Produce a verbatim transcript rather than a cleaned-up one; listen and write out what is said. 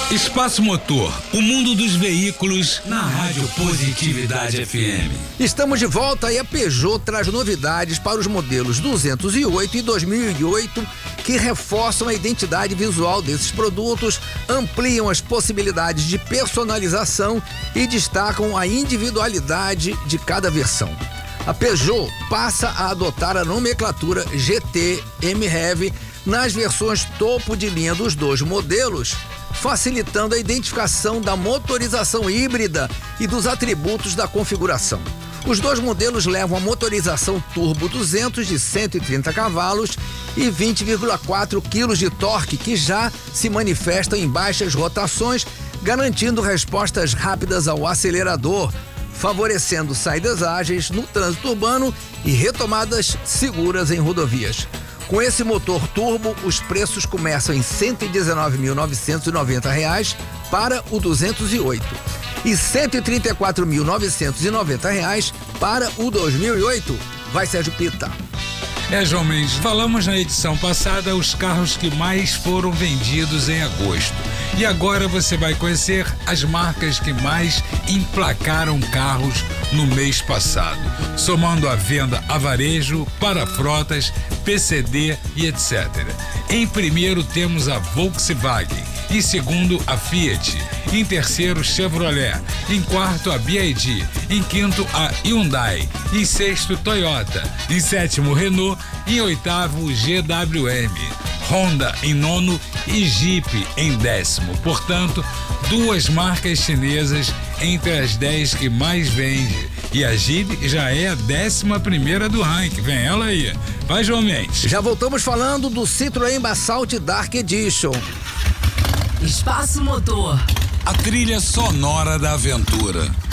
Espaço Motor, o mundo dos veículos na Rádio Positividade F M. Estamos de volta e a Peugeot traz novidades para os modelos duzentos e oito e dois mil e oito que reforçam a identidade visual desses produtos, ampliam as possibilidades de personalização e destacam a individualidade de cada versão. A Peugeot passa a adotar a nomenclatura G T M Rev nas versões topo de linha dos dois modelos, facilitando a identificação da motorização híbrida e dos atributos da configuração. Os dois modelos levam a motorização turbo duzentos de cento e trinta cavalos e vinte vírgula quatro quilos de torque, que já se manifestam em baixas rotações, garantindo respostas rápidas ao acelerador, favorecendo saídas ágeis no trânsito urbano e retomadas seguras em rodovias. Com esse motor turbo, os preços começam em cento e dezenove mil novecentos e noventa reais para o duzentos e oito e cento e trinta e quatro mil novecentos e noventa reais para o dois mil e oito. Vai, Sérgio Pita. É, João Mendes, falamos na edição passada os carros que mais foram vendidos em agosto. E agora você vai conhecer as marcas que mais emplacaram carros no mês passado, somando a venda a varejo, para frotas, P C D e etcétera. Em primeiro temos a Volkswagen, em segundo a Fiat, em terceiro Chevrolet, em quarto a B Y D, em quinto a Hyundai, em sexto Toyota, em sétimo Renault, em oitavo G W M, Honda em nono e Jeep em décimo. Portanto, duas marcas chinesas entre as dez que mais vende. E a Jeep já é a décima primeira do ranking. Vem ela aí. Vai, João Mendes. Já voltamos falando do Citroën Basalt Dark Edition. Espaço Motor. A trilha sonora da aventura.